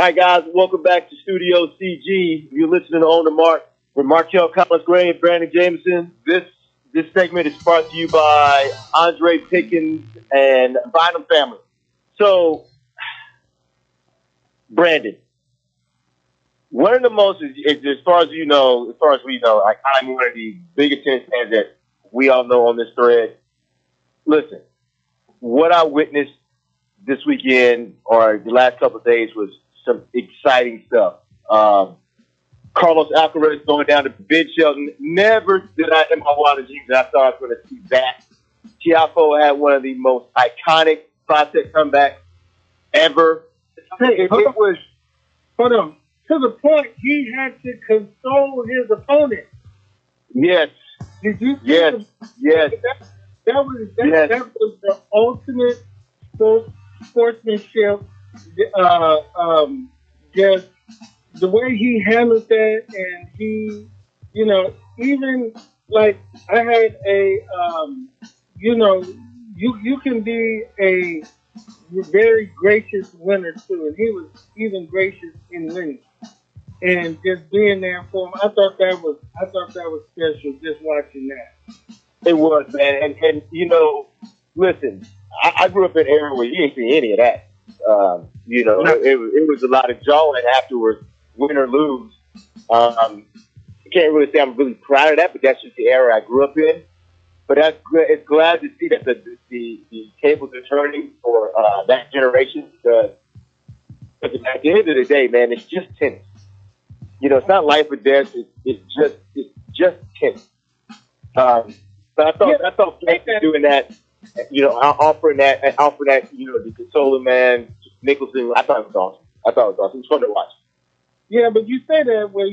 right, guys, welcome back to Studio CG. You're listening to On the Mark with Markel Collins-Gray and Brandon Jameson. This segment is brought to you by Andre Pickens and Bynum Family. So, Brandon, one of the most, as far as we know, like I'm one of the biggest tennis fans that we all know on this thread. Listen, what I witnessed this weekend or the last couple of days was some exciting stuff. Carlos Alcaraz going down to Ben Shelton. Never did I in my wildest dreams that I thought I was going to see that. Tiafoe had one of the most iconic 5-set comebacks ever. It was. Hold on. To the point, he had to console his opponent. Yes. Did you see Yes. Yes. That was the ultimate sportsmanship. Just the way he handled that, and he, even like I had a, you can be a very gracious winner too, and he was even gracious in winning, and just being there for him. I thought that was special. Just watching that. It was, man, and listen, I grew up in an era where you ain't see any of that. It was a lot of jawing afterwards, win or lose. I can't really say I'm really proud of that, but that's just the era I grew up in. But it's glad to see that the tables are turning for that generation. Because at the end of the day, man, it's just tennis. It's not life or death. It's just tennis. But I thought Frank doing that. Offering that, the consoling man, Nicholson. I thought it was awesome. It was fun to watch. Yeah, but you say that where